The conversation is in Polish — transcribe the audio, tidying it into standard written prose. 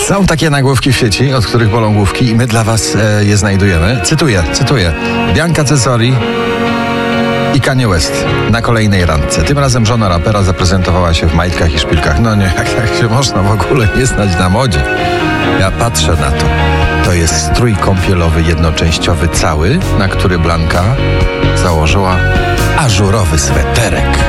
Są takie nagłówki w sieci, od których bolą główki i my dla was je znajdujemy. Cytuję. Bianca Cesori i Kanye West na kolejnej randce. Tym razem żona rapera zaprezentowała się w majtkach i szpilkach. No nie, jak się można w ogóle nie znać na modzie? Ja patrzę na to. To jest strój kąpielowy jednoczęściowy cały, na który Blanka założyła ażurowy sweterek.